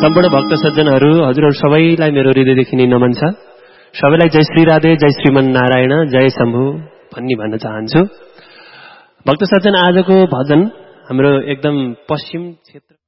सम्पूर्ण भक्त सज्जनहरू हजुरहरू सबैलाई मेरो हृदयदेखि नै नमन छ। सबैलाई जय श्री राधे, जय श्रीमन नारायण, जय शम्भु भन्न चाहन्छु। भक्त सज्जन, आजको भजन हाम्रो एकदम पश्चिम क्षेत्र